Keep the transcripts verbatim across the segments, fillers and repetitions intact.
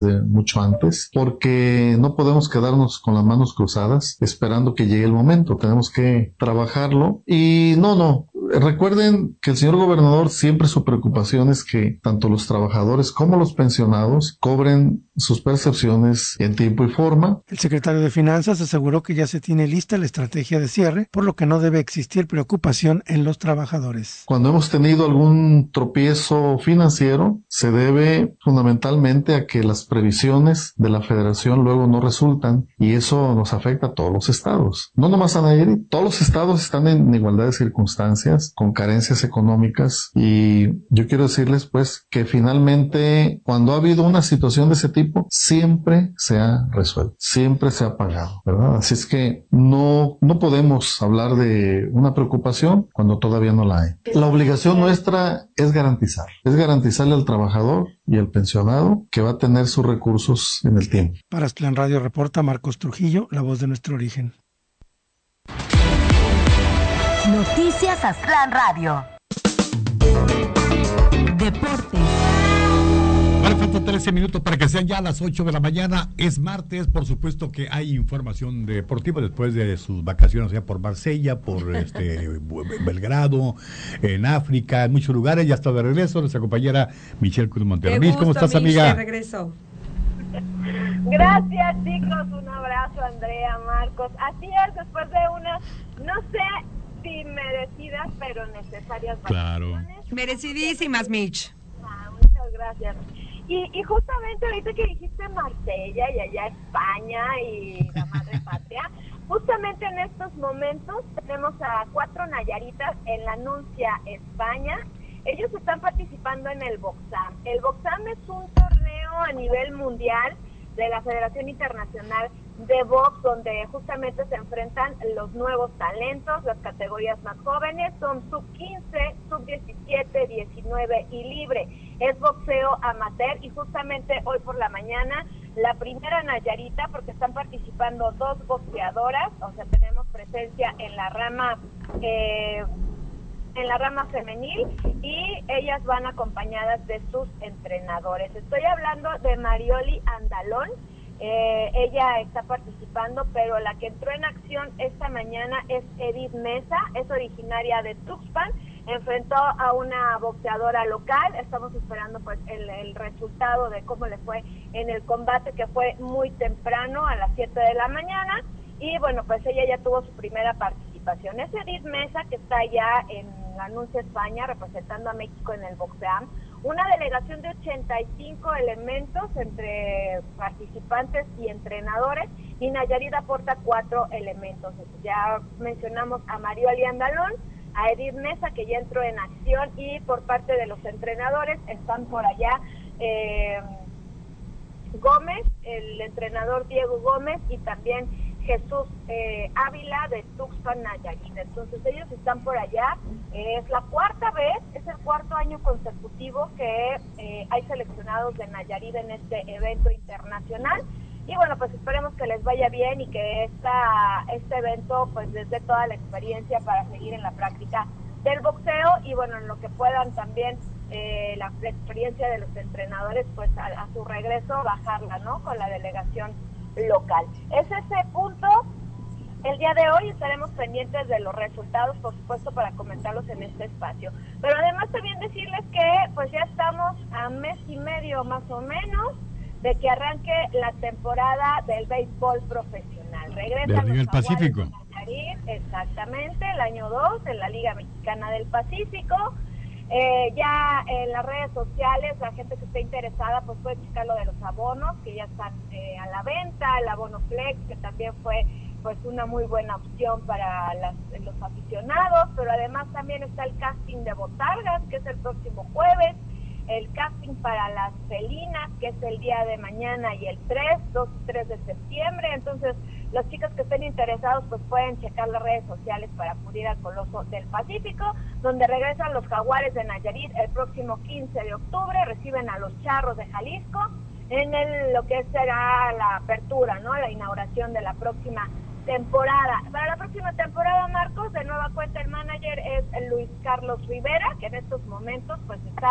de mucho antes, porque no podemos quedarnos con las manos cruzadas esperando que llegue el momento. Tenemos que trabajarlo y no, no. Recuerden que el señor gobernador siempre su preocupación es que tanto los trabajadores como los pensionados cobren sus percepciones en tiempo y forma. El secretario de Finanzas aseguró que ya se tiene lista la estrategia de cierre, por lo que no debe existir preocupación en los trabajadores. Cuando hemos tenido algún tropiezo financiero, se debe fundamentalmente a que las previsiones de la federación luego no resultan y eso nos afecta a todos los estados. No nomás a Nayarit, todos los estados están en igualdad de circunstancias, con carencias económicas y yo quiero decirles pues que finalmente cuando ha habido una situación de ese tipo siempre se ha resuelto, siempre se ha pagado, ¿verdad? Así es que no, no podemos hablar de una preocupación cuando todavía no la hay. La obligación nuestra es garantizar, es garantizarle al trabajador y al pensionado que va a tener sus recursos en el tiempo. Para Aztlán Radio reporta Marcos Trujillo, la voz de nuestro origen. Noticias Aztlán Radio. Deportes. Vale, faltan trece minutos para que sean ya las ocho de la mañana. Es martes, por supuesto que hay información deportiva después de sus vacaciones allá por Marsella, por este Belgrado, en África, en muchos lugares. Ya está de regreso nuestra compañera Michelle Cruz Montero. Mish, ¿cómo estás, Mish, amiga? De regreso. Gracias, chicos. Un abrazo, Andrea, Marcos. Así es, después de unas, no sé si merecidas, pero necesarias claro. vacaciones. Merecidísimas, Mitch. Ah, muchas gracias. Y, y justamente ahorita que dijiste Marsella y allá España y la madre patria, justamente en estos momentos tenemos a cuatro nayaritas en la Nuncia, España. Ellos están participando en el Boxam. El Boxam es un torneo a nivel mundial de la Federación Internacional de Box, donde justamente se enfrentan los nuevos talentos, las categorías más jóvenes, son sub quince, sub diecisiete, diecinueve y libre. Es boxeo amateur y justamente hoy por la mañana la primera nayarita, porque están participando dos boxeadoras, o sea, tenemos presencia en la rama eh, en la rama femenil y ellas van acompañadas de sus entrenadores. Estoy hablando de Marioli Andalón. Eh, ella está participando, pero la que entró en acción esta mañana es Edith Mesa, es originaria de Tuxpan, enfrentó a una boxeadora local. Estamos esperando pues el, el resultado de cómo le fue en el combate, que fue muy temprano, a las siete de la mañana, y bueno, pues ella ya tuvo su primera participación. Es Edith Mesa, que está ya en la Nuncia, España, representando a México en el Boxeam. Una delegación de ochenta y cinco elementos entre participantes y entrenadores, y Nayarit aporta cuatro elementos. Ya mencionamos a Marioli Andalón, a Edith Mesa, que ya entró en acción, y por parte de los entrenadores están por allá eh, Gómez, el entrenador Diego Gómez, y también Jesús eh, Ávila de Tuxpan, Nayarit. Entonces ellos están por allá. Eh, es la cuarta vez, es el cuarto año consecutivo que eh, hay seleccionados de Nayarit en este evento internacional. Y bueno, pues esperemos que les vaya bien y que esta, este evento pues les dé toda la experiencia para seguir en la práctica del boxeo, y bueno, en lo que puedan también eh, la, la experiencia de los entrenadores, pues a, a su regreso bajarla, ¿no? Con la delegación local. Es ese punto. El día de hoy estaremos pendientes de los resultados, por supuesto, para comentarlos en este espacio. Pero además también decirles que pues ya estamos a mes y medio más o menos de que arranque la temporada del béisbol profesional. Regresan del los Pacífico. Nayarit, exactamente, el año dos en la Liga Mexicana del Pacífico. Eh, ya en las redes sociales, la gente que esté interesada pues puede checar lo de los abonos que ya están eh, a la venta, el abono Flex, que también fue pues una muy buena opción para las, los aficionados, pero además también está el casting de botargas, que es el próximo jueves, el casting para las felinas, que es el día de mañana, y el tres, dos y tres de septiembre. Entonces los chicos que estén interesados pues pueden checar las redes sociales para acudir al Coloso del Pacífico, donde regresan los Jaguares de Nayarit el próximo quince de octubre, reciben a los Charros de Jalisco en el, lo que será la apertura, ¿no? La inauguración de la próxima temporada. Para la próxima temporada, Marcos, de nueva cuenta el manager es Luis Carlos Rivera, que en estos momentos pues está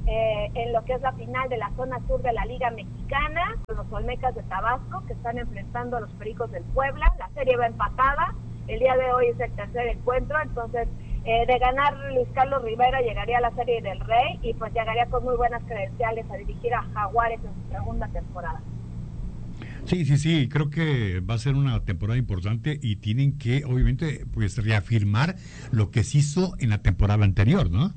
eh, en lo que es la final de la zona sur de la Liga Mexicana, con los Olmecas de Tabasco, que están enfrentando a los Pericos del Puebla. La serie va empatada, el día de hoy es el tercer encuentro, entonces eh, de ganar Luis Carlos Rivera llegaría a la Serie del Rey y pues llegaría con muy buenas credenciales a dirigir a Jaguares en su segunda temporada. Sí, sí, sí, creo que va a ser una temporada importante y tienen que, obviamente, pues reafirmar lo que se hizo en la temporada anterior, ¿no?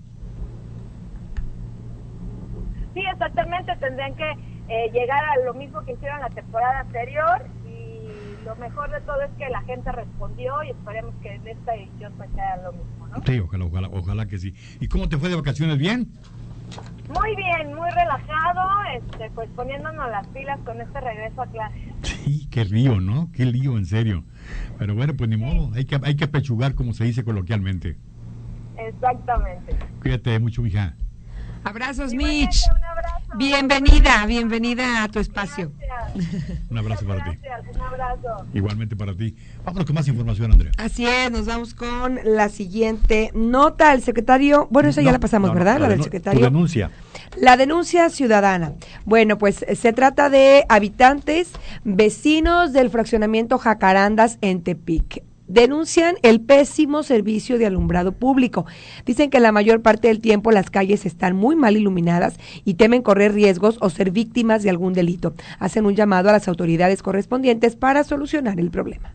Sí, exactamente, tendrían que eh, llegar a lo mismo que hicieron la temporada anterior y lo mejor de todo es que la gente respondió y esperemos que en esta edición pues sea lo mismo, ¿no? Sí, ojalá, ojalá, ojalá que sí. ¿Y cómo te fue de vacaciones? ¿Bien? Muy bien, muy relajado, este, pues poniéndonos las pilas con este regreso a clases. Sí, qué lío, ¿no? Qué lío, en serio. Pero bueno, pues ni modo, hay que, hay que apechugar, como se dice coloquialmente. Exactamente. Cuídate mucho, mija. Abrazos, Igualmente, Mitch. un abrazo. Bienvenida, bienvenida a tu espacio. Gracias. Un abrazo para ti. Gracias, un abrazo. Igualmente para ti. Vámonos con más información, Andrea. Así es, nos vamos con la siguiente nota. El secretario, bueno, esa ya No, la pasamos, no, no, ¿verdad? La, del denu- secretario. Tu denuncia. La denuncia ciudadana. Bueno, pues se trata de habitantes, vecinos del fraccionamiento Jacarandas en Tepic. Denuncian el pésimo servicio de alumbrado público. Dicen que la mayor parte del tiempo las calles están muy mal iluminadas y temen correr riesgos o ser víctimas de algún delito. Hacen un llamado a las autoridades correspondientes para solucionar el problema.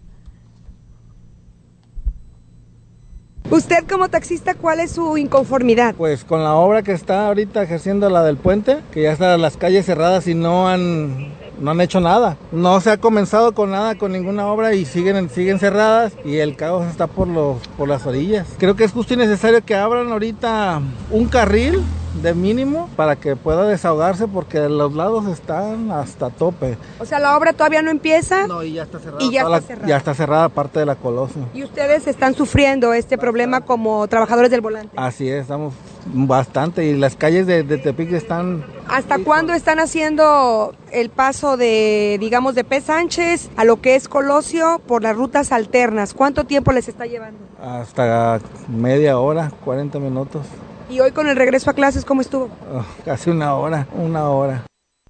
Usted como taxista, ¿cuál es su inconformidad? Pues con la obra que está ahorita ejerciendo la del puente, que ya están las calles cerradas y no han... no han hecho nada, no se ha comenzado con nada, con ninguna obra y siguen siguen cerradas y el caos está por los por las orillas. Creo que es justo y necesario que abran ahorita un carril de mínimo para que pueda desahogarse porque los lados están hasta tope. O sea, la obra todavía no empieza. No, y ya está cerrada. Y ya está la, cerrada. Ya está cerrada parte de la Colosio. Y ustedes están sufriendo este problema como trabajadores del volante. Así es, estamos bastante y las calles de, de Tepic están... ¿Hasta cuándo están haciendo el paso de, digamos, de P. Sánchez a lo que es Colosio por las rutas alternas? ¿Cuánto tiempo les está llevando? Hasta media hora, cuarenta minutos. ¿Y hoy con el regreso a clases cómo estuvo? Oh, casi una hora, una hora.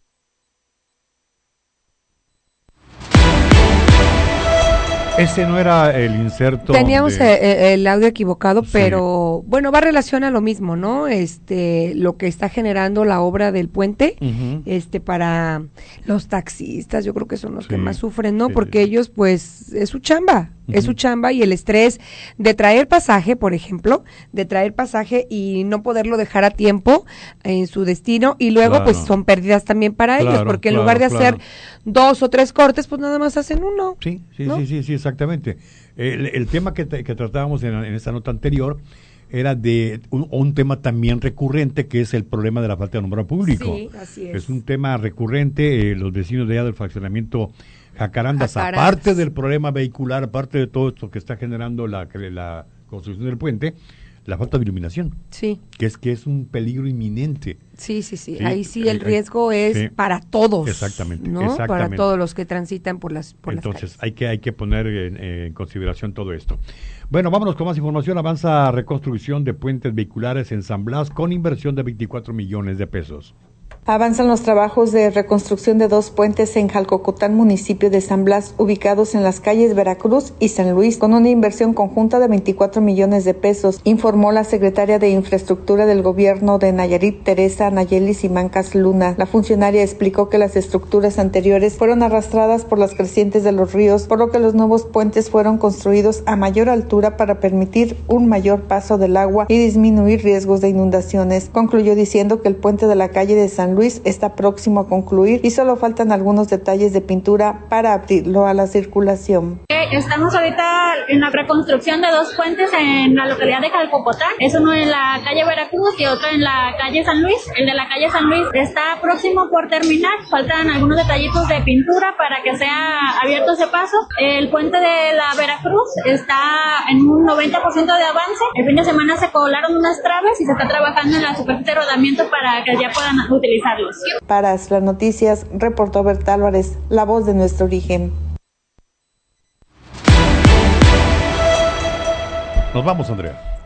Ese no era el inserto. Teníamos de... el, el audio equivocado, Sí. pero bueno, va relación a lo mismo, ¿no? Este, lo que está generando la obra del puente, Ujú. este, para los taxistas, yo creo que son los Sí, que más sufren, ¿no? sí, Porque sí. ellos, pues, es su chamba, es su Ujú. chamba y el estrés de traer pasaje, por ejemplo, de traer pasaje y no poderlo dejar a tiempo en su destino y luego, Claro. pues, son pérdidas también para ellos, Claro, porque en claro, lugar de claro. hacer dos o tres cortes, pues nada más hacen uno. Sí, sí, ¿no? sí, sí, sí, exactamente. El, el tema que, te- que tratábamos en, en esta nota anterior era de un, un tema también recurrente que es el problema de la falta de alumbrado público. Sí, así es. Es un tema recurrente, eh, los vecinos de allá del fraccionamiento Jacarandas, Jacarandas. aparte del problema vehicular, aparte de todo esto que está generando la, la construcción del puente, la falta de iluminación, Sí. que es que es un peligro inminente. Sí, sí, sí, Sí, ahí sí ahí- el riesgo ahí- es sí. para todos. Exactamente, ¿no? exactamente. Para todos los que transitan por las por Entonces las calles. hay que hay que poner en, en consideración todo esto. Bueno, vámonos con más información. Avanza reconstrucción de puentes vehiculares en San Blas con inversión de veinticuatro millones de pesos. Avanzan los trabajos de reconstrucción de dos puentes en Jalcocotán, municipio de San Blas, ubicados en las calles Veracruz y San Luis, con una inversión conjunta de veinticuatro millones de pesos, informó la secretaria de Infraestructura del Gobierno de Nayarit, Teresa Nayeli Simancas Luna. La funcionaria explicó que las estructuras anteriores fueron arrastradas por las crecientes de los ríos, por lo que los nuevos puentes fueron construidos a mayor altura para permitir un mayor paso del agua y disminuir riesgos de inundaciones. Concluyó diciendo que el puente de la calle de San Luis está próximo a concluir y solo faltan algunos detalles de pintura para abrirlo a la circulación. Estamos ahorita en la reconstrucción de dos puentes en la localidad de Jalcocotán. Es uno en la calle Veracruz y otro en la calle San Luis. El de la calle San Luis está próximo por terminar. Faltan algunos detallitos de pintura para que sea abierto ese paso. El puente de la Veracruz está en un noventa por ciento de avance. El fin de semana se colaron unas traves y se está trabajando en la superficie de rodamiento para que ya puedan utilizarlos. Para las noticias, reportó Berta Álvarez, la voz de nuestro origen. Nos vamos, Andrea.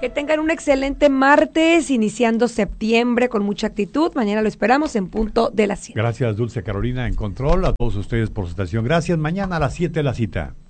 Que tengan un excelente martes, iniciando septiembre con mucha actitud. Mañana lo esperamos en punto de las siete. Gracias, Dulce Carolina, en control. A todos ustedes por su estación. Gracias. Mañana a las siete la cita.